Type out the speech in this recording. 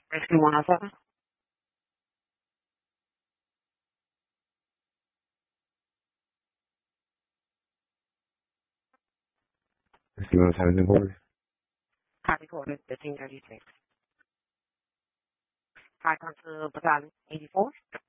Rescue 107. Rescue 107 inquiry. Copy coordinates 1536. High Council Battalion 84.